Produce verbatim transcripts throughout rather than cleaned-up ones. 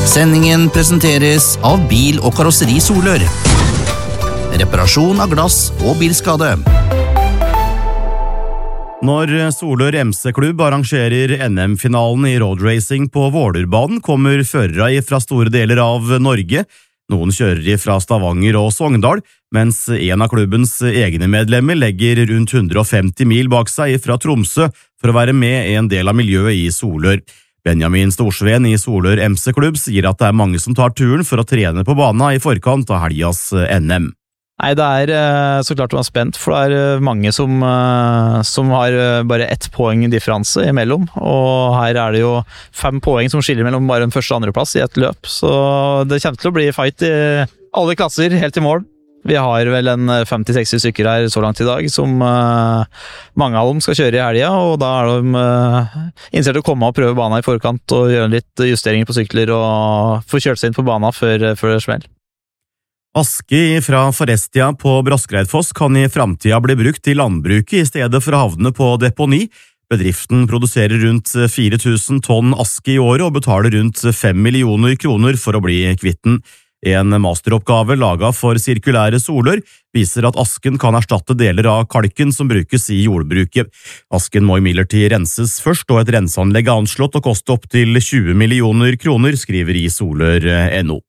Sendingen presenteres av Bil- og Karosseri Solør. Reparasjon av glass og bilskade. Når Solør M C-klubb arrangerer N M-finalen i roadracing på Vålerbanen, kommer førere fra store deler av Norge. Noen kjører fra Stavanger og Sogndal, mens en av klubbens egne medlemmer legger rundt hundre og femti mil bak seg fra Tromsø for å være med i en del av miljøet i Solør. Benjamin Storsveen i Solør M C-klubb sier at det er mange som tar turen for å trene på banen i forkant av helgas N M. Nei, det er så klart man er spent, for det er mange som, som har bare ett poeng differanse imellom, og her er det jo fem poeng som skiller mellom bare en første og andre plass i et løp, så det kommer til å bli fight i alle klasser helt til mål. Vi har vel en femti til seksti stykker her så langt i dag, som uh, mange av dem skal kjøre i helga, og da er de uh, innstilt å komme og prøve banen i forkant og gjøre litt justeringer på sykler og få kjørt seg inn på banen før, før det smell. Aske fra Forestia på Braskereidfoss kan i fremtiden bli brukt til landbruket i stedet for å havne på deponi. Bedriften produserer rundt fire tusen tonn aske i året og betaler rundt fem millioner kroner for å bli kvitten. En masteroppgave laget for Sirkulære Solør viser at asken kan erstatte deler av kalken som brukes i jordbruket. Asken må imidlertid renses først, og et renseanlegg er anslått å koste opp til tjue millioner kroner, skriver i Solør punktum no.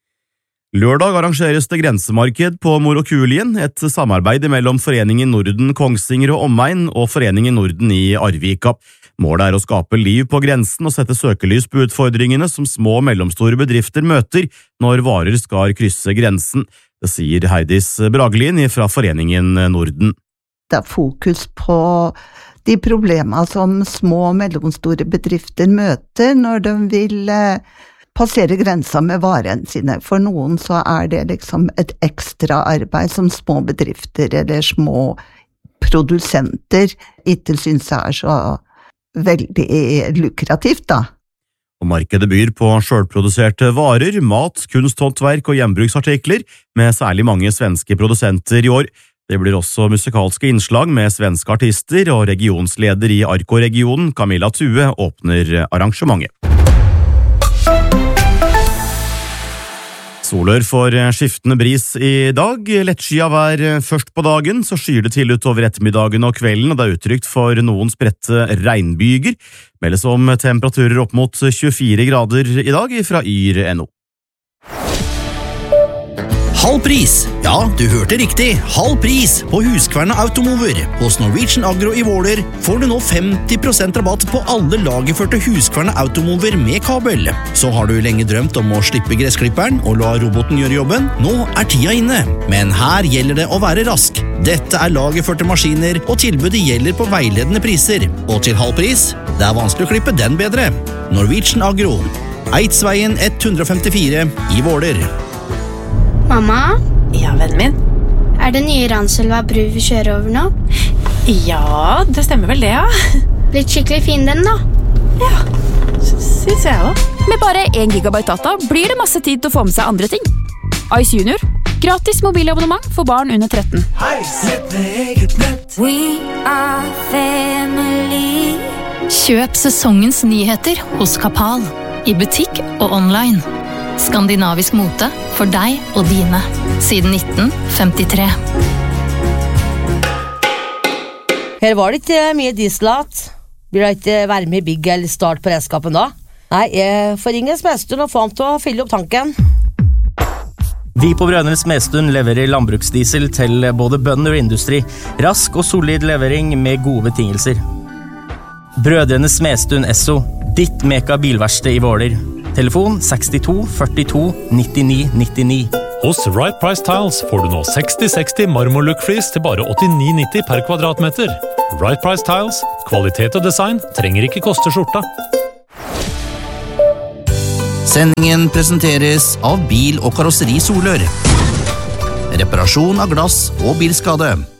Lørdag arrangeres det grensemarked på Morokulien, et samarbeid mellom Foreningen Norden Kongsvinger og Omegn og Foreningen Norden i Arvika. Målet er å skape liv på grensen og sette søkelys på utfordringene som små og mellomstore bedrifter møter når varer skal krysse grensen. Det sier Heidis Bragelin fra Foreningen Norden. Det er fokus på de problemer som små og mellomstore bedrifter møter når de vil passere grensa med varene sine. For noen så er det liksom et ekstra arbeid som små bedrifter eller små produsenter ikke synes er så veldig lukrativt da. Og markedet byr på selvproduserte varer, mat, kunsthåndverk og hjembruksartikler, med særlig mange svenske produsenter i år. Det blir også musikalske innslag med svenske artister, og regionsleder i Arko-regionen, Camilla Thue, åpner arrangementet. Solør får skiftende bris i dag. Lettskyet vær først på dagen, så skyer det til utover ettermiddagen og kvelden, og det er utrygt for noen spredte regnbyger. Meldes om temperaturer opp mot tjuefire grader i dag fra yr punktum no. Halv pris! Ja, du hørte riktig. Halv pris på Huskverna Automover. Hos Norwegian Agro i Våler får du nå femti prosent rabatt på alle lagerførte Huskverna Automover med kabel. Så har du lenge drømt om å slippe gressklipperen og la roboten gjøre jobben. Nå er tida inne, men her gjelder det å være rask. Dette er lagerførte maskiner, og tilbudet gjelder på veiledende priser. Og til halv pris, det er vanskelig å klippe den bedre. Norwegian Agro. Eidsveien ett hundre femtifire i Våler. Mamma? Ja, vennen min? Er det nye Ranselva bru vi kjører over nå? Ja, det stemmer vel det, ja. Blitt skikkelig fin den da? Ja, synes jeg også. Med bare en gigabyte data blir det masse tid til å få med seg andre ting. Ice Junior. Gratis mobilabonnement for barn under tretten. Hei, sett med eget nett. We are family. Kjøp sesongens nyheter hos Kapal. I butikk og online. Skandinavisk mote for deg og dine, siden nitten femtitre. Her var det ikke mye dieselat. Blir det ikke varme i bygg eller start på redskapen da? Nei, jeg får ringe Smedstuen og få ham til å fylle opp tanken. Vi på Brødrene Smedstuen leverer landbruksdiesel til både bønder og industri. Rask og solid levering med gode betingelser. Brødrene Smedstuen Esso, ditt meka bilverksted i Våler. Telefon sekstito førtito nittini nittini. Hos Right Price Tiles får du nå seksti seksti marmorlook-flis til bare åttini nitti per kvadratmeter. Right Price Tiles, kvalitet og design trenger ikke koste skjorta. Sendingen presenteres av Bil- og Karosseri Solør. Reparasjon av glass og bilskade.